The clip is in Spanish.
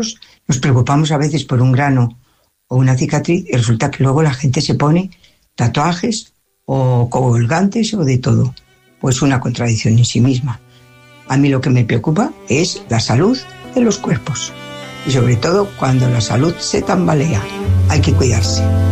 nos preocupamos a veces por un grano o una cicatriz y resulta que luego la gente se pone tatuajes o colgantes o de todo. Pues una contradicción en sí misma. A mí lo que me preocupa es la salud de los cuerpos y sobre todo cuando la salud se tambalea. Hay que cuidarse.